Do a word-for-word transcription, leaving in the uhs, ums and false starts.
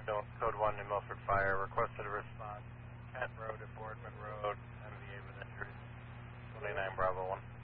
Code one, New Milford Fire, requested a response. Kent Road at Boardman Road, M V A with injuries. twenty-nine Bravo one.